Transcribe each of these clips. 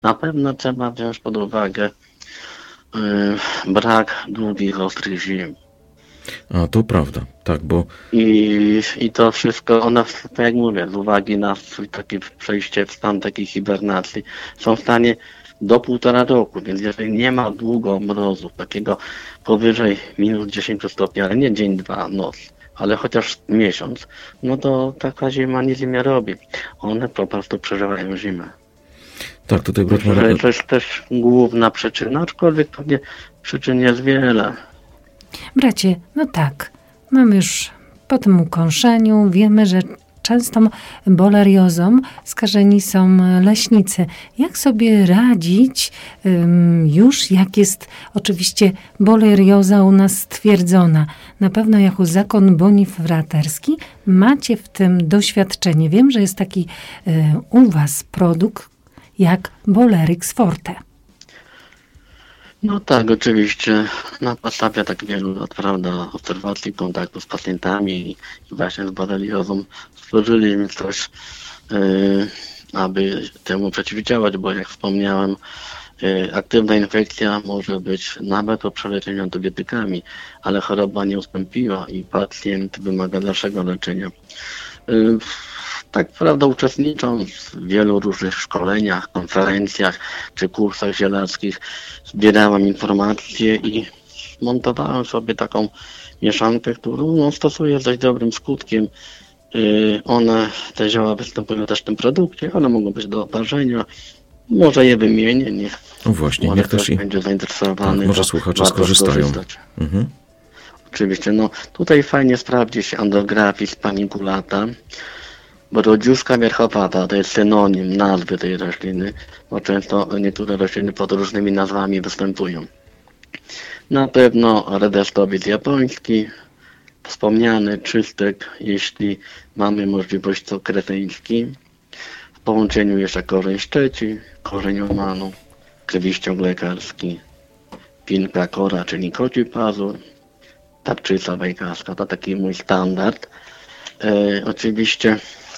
Na pewno trzeba wziąć pod uwagę brak długich, ostrych zim. A to prawda, tak, bo I to wszystko, one, tak jak mówię, z uwagi na takie przejście w stan takiej hibernacji, są w stanie do 1,5 roku, więc jeżeli nie ma długo mrozu, takiego powyżej minus 10 stopni, ale nie dzień, dwa, noc, ale chociaż miesiąc, no to taka zima nic im nie robi. One po prostu przeżywają zimę. tak, tutaj brat Myślę, że Marek... to jest też główna przyczyna, aczkolwiek pewnie przyczyn jest wiele. Bracie, no tak, mamy już po tym ukąszeniu, wiemy, że często boleriozą skażeni są leśnicy. Jak sobie radzić już, jak jest oczywiście bolerioza u nas stwierdzona? Na pewno jako zakon bonifraterski macie w tym doświadczenie. Wiem, że jest taki u was produkt jak Bolerix Forte. No tak, oczywiście. Na podstawie tak wielu lat, prawda, obserwacji, kontaktu z pacjentami i właśnie z boreliozą stworzyliśmy coś, aby temu przeciwdziałać, bo jak wspomniałem, aktywna infekcja może być nawet po przeleczeniu antybiotykami, ale choroba nie ustąpiła i pacjent wymaga dalszego leczenia. Tak prawda, uczestnicząc w wielu różnych szkoleniach, konferencjach czy kursach zielarzskich, zbierałem informacje i montowałem sobie taką mieszankę, którą stosuję z dość dobrym skutkiem. Te zioła występują też w tym produkcie, ale mogą być do oparzenia. Może je wymienię, No właśnie, może niech też ktoś będzie zainteresowany. tak, może słuchacze warto skorzystają. skorzystać. Oczywiście, no tutaj fajnie sprawdzi się Andrographis paniculata, bo rodziuszka wierchowata to jest synonim nazwy tej rośliny, bo często niektóre rośliny pod różnymi nazwami występują. Na pewno Redestowid japoński, wspomniany czystek, jeśli mamy możliwość to kretyński, w połączeniu jeszcze korzeń szczeci, korzeń omanu, krwiściąg lekarski, pinka kora, czyli koci pazur, tarczyca wejkaska, to taki mój standard. Oczywiście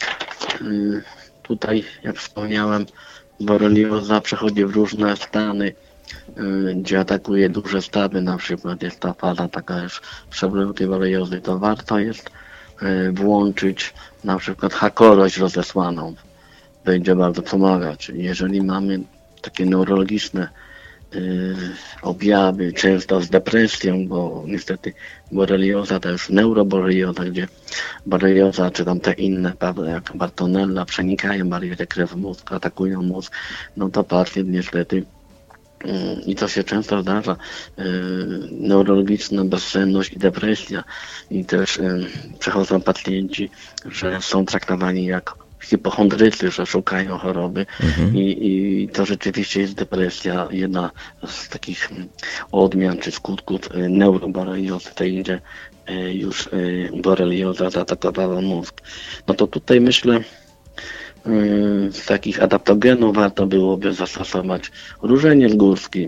tutaj, jak wspomniałem, borelioza przechodzi w różne stany, gdzie atakuje duże stawy, na przykład jest ta faza taka już przewlekłej boreliozy, to warto jest włączyć na przykład hakorość rozesłaną. Będzie bardzo pomagać. Jeżeli mamy takie neurologiczne objawy, często z depresją, bo niestety borelioza to już neuroborelioza, gdzie borelioza czy tam te inne, prawda, jak Bartonella, przenikają barierę krew-mózg, atakują mózg, no to pacjent niestety i to się często zdarza, neurologiczna bezsenność i depresja i też przechodzą pacjenci, że są traktowani jak hipochondrycy, że szukają choroby i to rzeczywiście jest depresja, jedna z takich odmian czy skutków neuroboreliozy, tej gdzie już borelioza zaatakowała mózg. No to tutaj myślę, z takich adaptogenów warto byłoby zastosować różeniec górski,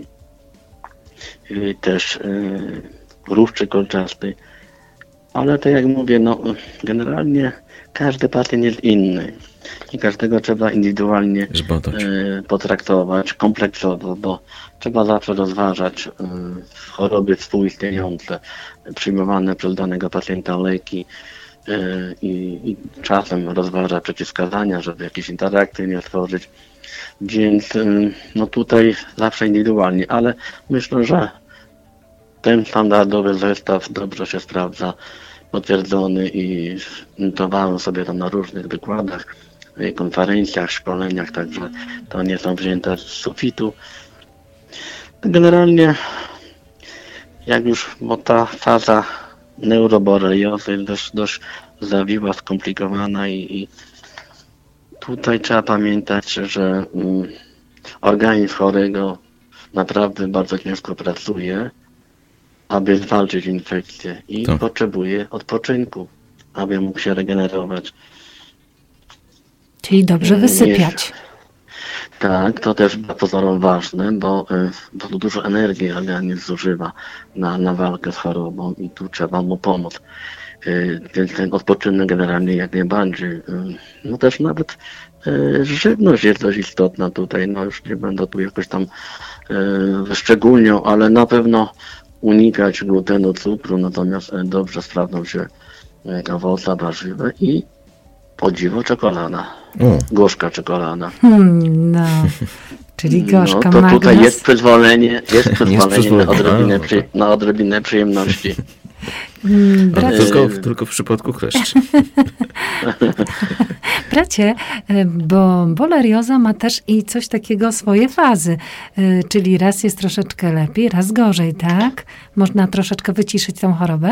też różdżek kolczasty, ale tak jak mówię, no generalnie każdy pacjent jest inny i każdego trzeba indywidualnie potraktować kompleksowo, bo trzeba zawsze rozważać choroby współistniejące, przyjmowane przez danego pacjenta leki i czasem rozważa przeciwwskazania, żeby jakieś interakcje nie stworzyć, więc no tutaj zawsze indywidualnie, ale myślę, że ten standardowy zestaw dobrze się sprawdza, potwierdzony i notowałem sobie to na różnych wykładach, konferencjach, szkoleniach, także to nie są wzięte z sufitu. Generalnie jak już, bo ta faza neuroboreliozy jest dość zawiła, skomplikowana i tutaj trzeba pamiętać, że organizm chorego naprawdę bardzo ciężko pracuje, aby zwalczyć infekcję i potrzebuje odpoczynku, aby mógł się regenerować. Czyli dobrze wysypiać. Tak, to też dla pozorom ważne, bo dużo energii organizm zużywa na walkę z chorobą i tu trzeba mu pomóc. Więc ten odpoczynek generalnie jak najbardziej. No też nawet Żywność jest dość istotna tutaj, no już nie będę tu jakoś tam wyszczególniał, ale na pewno unikać glutenu, cukru, natomiast dobrze sprawdzą się owoce, warzywa i o dziwo czekolada. Gorzka czekolada. No, czyli gorzka to tutaj magnes. jest przyzwolenie na odrobinę przyjemności. Tylko w przypadku kleszczy. Bracie, bo bolerioza ma też i coś takiego swoje fazy, czyli raz jest troszeczkę lepiej, raz gorzej, tak? Można troszeczkę wyciszyć tą chorobę?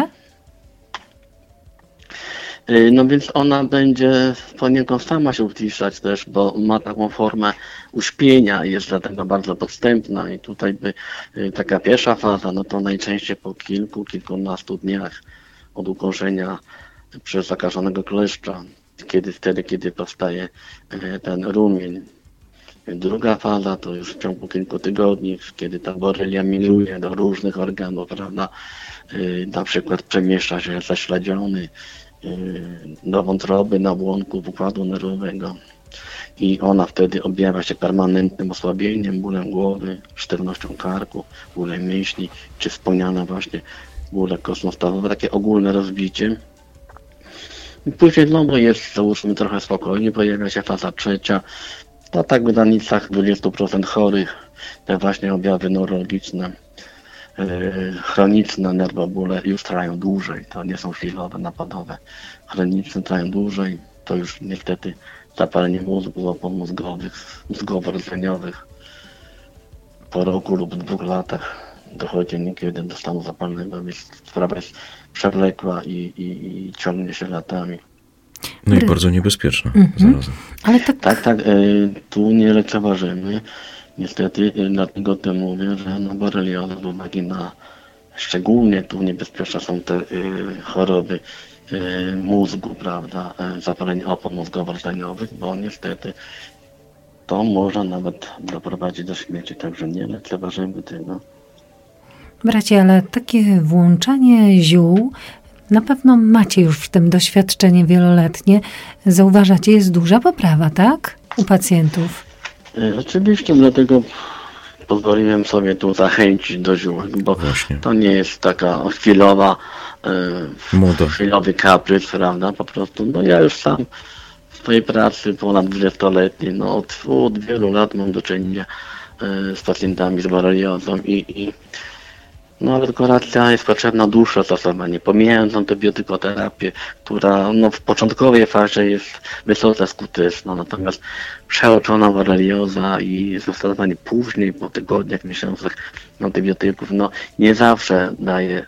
No więc ona będzie poniekąd sama się uciszać też, bo ma taką formę uśpienia, jest dlatego bardzo podstępna i tutaj by taka pierwsza faza, no to najczęściej po kilkunastu dniach od ukąszenia przez zakażonego kleszcza, kiedy powstaje ten rumień. Druga faza to już w ciągu kilku tygodni, kiedy ta borelia migruje do różnych organów, prawda, na przykład przemieszcza się zaśledziony do wątroby, nabłonków układu nerwowego i ona wtedy objawia się permanentnym osłabieniem, bólem głowy, sztywnością karku, bólem mięśni, czy wspomniane właśnie bóle kostno-stawowe, takie ogólne rozbicie. I później znowu jest, załóżmy, trochę spokojnie, pojawia się faza trzecia, to tak w granicach 20% chorych, te właśnie objawy neurologiczne, chroniczne nerwobóle już trwają dłużej, to nie są chwilowe, napadowe. Chroniczne trwają dłużej, to już niestety zapalenie mózgu, opon mózgowych, mózgowo-rdzeniowych. Po roku lub 2 latach dochodzi niekiedy do stanu zapalnego, więc sprawa jest przewlekła i ciągnie się latami. No i bardzo niebezpieczna zarazem. Ale tak, tu nie lekceważymy. Niestety, dlatego to mówię, że borelioza z uwagi na szczególnie tu niebezpieczne są te choroby mózgu, prawda, zapalenie opon mózgowo-rdzeniowych, bo niestety to może nawet doprowadzić do śmierci, także nie lekceważymy tego. Bracie, ale takie włączanie ziół, na pewno macie już w tym doświadczenie wieloletnie. Zauważacie, jest duża poprawa, tak? U pacjentów. Oczywiście, dlatego pozwoliłem sobie tu zachęcić do ziółek, bo właśnie. To nie jest taka chwilowy kaprys, prawda, po prostu. No ja już sam w swojej pracy ponad 20-letniej, no od wielu lat mam do czynienia z pacjentami z boreliozą i no ale kuracja jest potrzebna dłuższe stosowanie, pomijając antybiotykoterapię, która no, w początkowej fazie jest wysoce skuteczna, natomiast przeoczona borelioza i zastosowanie później, po tygodniach, miesiącach antybiotyków, no nie zawsze daje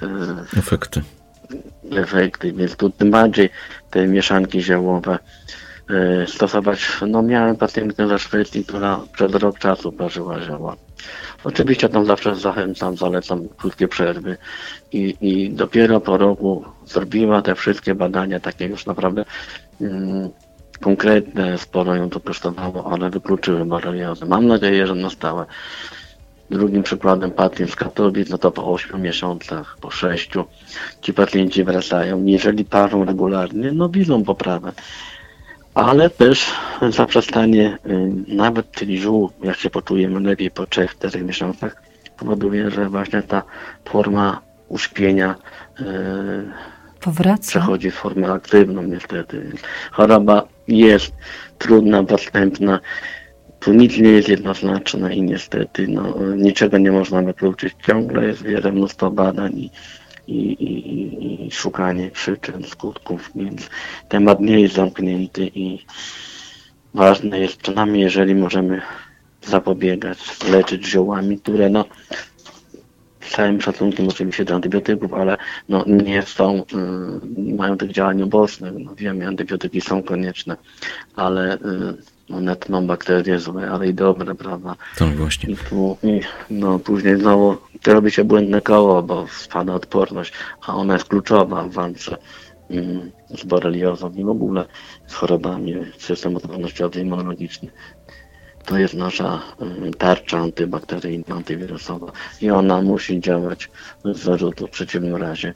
efekty, więc tu tym bardziej te mieszanki ziołowe stosować. No miałem pacjentkę ze Szwecji, która przez rok czasu parzyła zioła. Oczywiście tam zawsze zachęcam, zalecam krótkie przerwy i dopiero po roku zrobiła te wszystkie badania, takie już naprawdę konkretne, sporo ją to kosztowało, ale wykluczyły boreliozę. Mam nadzieję, że na stałe. Drugim przykładem pacjent z Katowic, no to po 8 miesiącach, po 6 ci pacjenci wracają. Jeżeli parzą regularnie, no widzą poprawę. Ale też zaprzestanie nawet tych ziół, jak się poczujemy lepiej po 3-4 miesiącach, powoduje, że właśnie ta forma uśpienia powraca. Przechodzi w formę aktywną niestety. Choroba jest trudna, podstępna, tu nic nie jest jednoznaczne i niestety niczego nie można wykluczyć. Ciągle jest mnóstwo badań i szukanie przyczyn, skutków, więc temat nie jest zamknięty i ważne jest, przynajmniej jeżeli możemy zapobiegać, leczyć ziołami, które z całym szacunkiem oczywiście do antybiotyków, ale nie są, nie mają tych działań ubocznych. Wiemy, antybiotyki są konieczne, ale one tną bakterie złe, ale i dobre, prawda? Tak, właśnie. Później znowu robi się błędne koło, bo spada odporność, a ona jest kluczowa w walce z boreliozą i w ogóle z chorobami systemu odpornościowy, immunologiczny. To jest nasza tarcza antybakteryjna, antywirusowa i ona musi działać bez zarzutu. W przeciwnym razie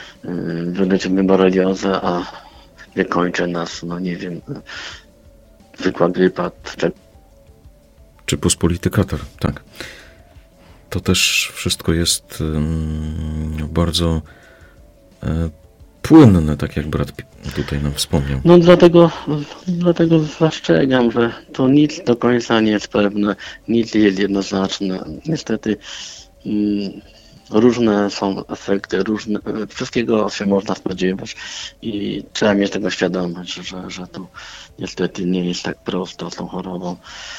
wyleczymy boreliozę, a wykończy nas, nie wiem, zwykła grypa. Czy pospolity katar, tak. To też wszystko jest bardzo płynne, tak jak brat tutaj nam wspomniał. No dlatego zastrzegam, że to nic do końca nie jest pewne, nic nie jest jednoznaczne. Niestety różne są efekty, wszystkiego się można spodziewać i trzeba mieć tego świadomość, że to niestety nie jest tak prosto z tą chorobą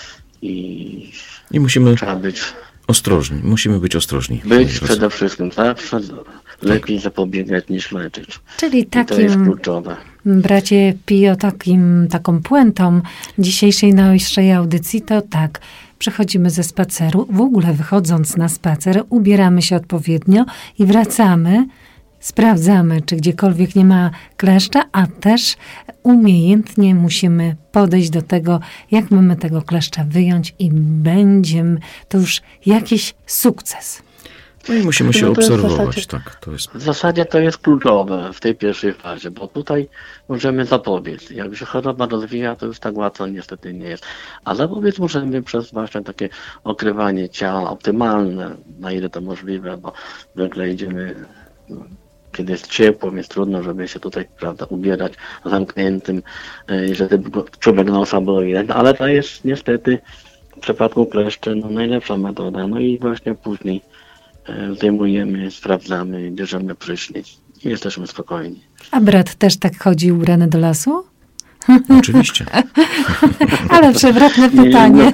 i musimy trzeba być ostrożni. Musimy być ostrożni. Przede wszystkim zawsze lepiej zapobiegać niż leczyć. Czyli takim, to jest kluczowe. Bracie Pio, taką puentą dzisiejszej naszej audycji to tak. Przechodzimy ze spaceru, w ogóle wychodząc na spacer, ubieramy się odpowiednio i wracamy, sprawdzamy, czy gdziekolwiek nie ma kleszcza, a też umiejętnie musimy podejść do tego, jak mamy tego kleszcza wyjąć i będzie to już jakiś sukces. No i musimy się obserwować, tak. W zasadzie to jest kluczowe w tej pierwszej fazie, bo tutaj możemy zapobiec. Jak się choroba rozwija, to już tak łatwo niestety nie jest. A zapobiec możemy przez właśnie takie okrywanie ciała optymalne, na ile to możliwe, bo zwykle idziemy, kiedy jest ciepło, jest trudno, żeby się tutaj, prawda, ubierać zamkniętym, żeby człowiek nosa boi. Ale to jest niestety w przypadku kleszczy najlepsza metoda. No i właśnie później zdejmujemy, sprawdzamy, bierzemy prysznic i jesteśmy spokojni. A brat też tak chodzi ubrany do lasu? Oczywiście. Ale przewrotne pytanie.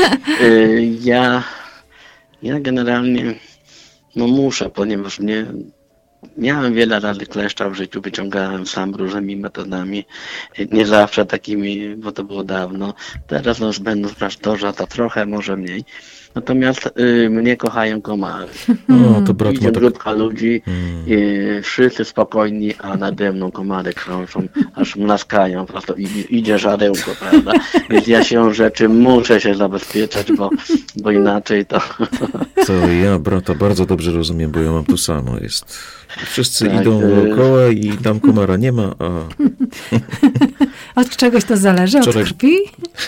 Ja generalnie muszę, ponieważ miałem wiele razy kleszcza w życiu, wyciągałem sam różnymi metodami, nie zawsze takimi, bo to było dawno. Teraz już będąc w klasztorze, to trochę, może mniej. Natomiast mnie kochają komary. To brat Idzie grupka ludzi, wszyscy spokojni, a nade mną komary krążą, aż mlaskają, po prostu idzie żarełko, prawda? Więc ja się rzeczy muszę się zabezpieczać, bo inaczej to... To ja brata bardzo dobrze rozumiem, bo ja mam to samo. Wszyscy idą dookoła i tam komara nie ma, a... Od czegoś to zależy? Od krwi?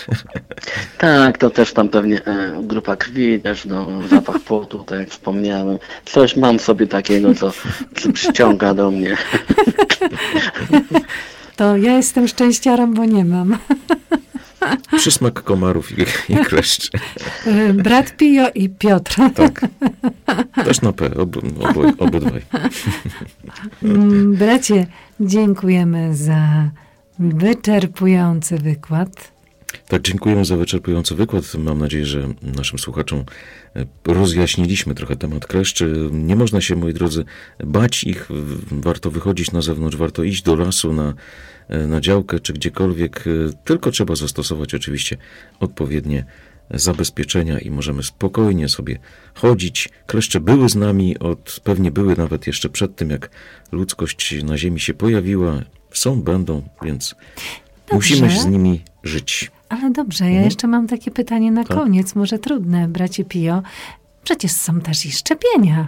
Tak, to też tam pewnie grupa krwi, też zapach potu, tak jak wspomniałem. Coś mam sobie takiego, co przyciąga do mnie. To ja jestem szczęściarą, bo nie mam. Przysmak komarów i kleszczy. Brat Pio i Piotr. Tak. Też na P, obydwaj. Bracie, dziękujemy za wyczerpujący wykład. Tak, dziękujemy za wyczerpujący wykład. Mam nadzieję, że naszym słuchaczom rozjaśniliśmy trochę temat kleszczy. Nie można się, moi drodzy, bać ich. Warto wychodzić na zewnątrz, warto iść do lasu, na działkę czy gdziekolwiek. Tylko trzeba zastosować oczywiście odpowiednie zabezpieczenia i możemy spokojnie sobie chodzić. Kleszcze były z nami, pewnie były nawet jeszcze przed tym, jak ludzkość na ziemi się pojawiła. Są, będą, więc musimy z nimi żyć. Ale dobrze, ja jeszcze mam takie pytanie na koniec, może trudne, bracie Pio. Przecież są też i szczepienia.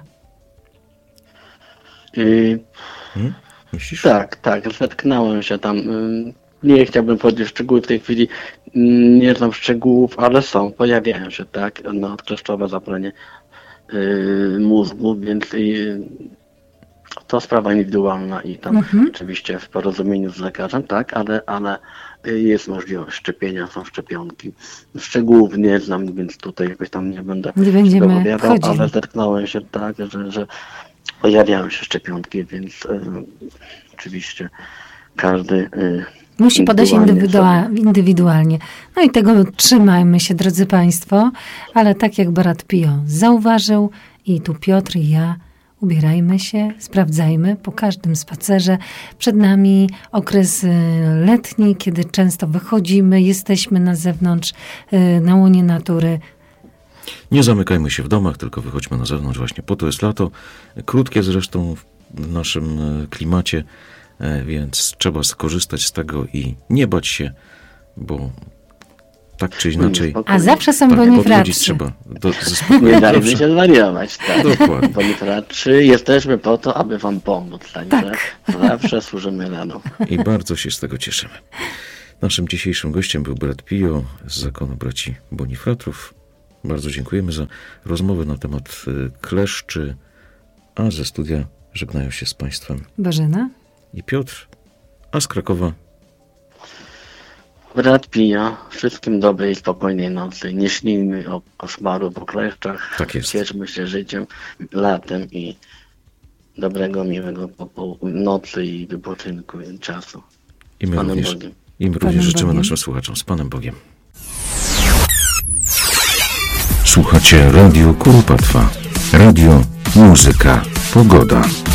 Myślisz? Tak, zetknąłem się tam. Nie chciałbym powiedzieć szczegółów w tej chwili, nie znam szczegółów, ale pojawiają się, tak, odkleszczowe zapalenie mózgu, więc to sprawa indywidualna i tam oczywiście w porozumieniu z lekarzem, tak, ale jest możliwość szczepienia, są szczepionki. Szczegółów nie znam, więc tutaj jakoś tam nie będziemy chodzić. Ale zetknąłem się tak, że pojawiają się szczepionki, więc oczywiście każdy musi podejść indywidualnie. No i tego trzymajmy się, drodzy Państwo, ale tak jak brat Pio zauważył i tu Piotr i ja, ubierajmy się, sprawdzajmy po każdym spacerze. Przed nami okres letni, kiedy często wychodzimy, jesteśmy na zewnątrz, na łonie natury. Nie zamykajmy się w domach, tylko wychodźmy na zewnątrz. Właśnie po to jest lato. Krótkie zresztą w naszym klimacie, więc trzeba skorzystać z tego i nie bać się, bo tak czy inaczej... A zawsze są bonifraczy. Trzeba. Nie dajmy się zwariować. Tak. Dokładnie. Bonifraczy jesteśmy po to, aby wam pomóc. Także zawsze służymy rano. I bardzo się z tego cieszymy. Naszym dzisiejszym gościem był brat Pio z zakonu braci Bonifratrów. Bardzo dziękujemy za rozmowę na temat kleszczy, a ze studia żegnają się z Państwem Bożena i Piotr, a z Krakowa Brat Pio, wszystkim dobrej i spokojnej nocy. Nie śnijmy o koszmaru po kleszczach. Tak jest. Cieszmy się życiem, latem i dobrego, miłego nocy i wypoczynku i czasu. I my również życzymy naszym słuchaczom. Z Panem Bogiem. Słuchacie Radio Kuropatwa. Radio, muzyka, pogoda.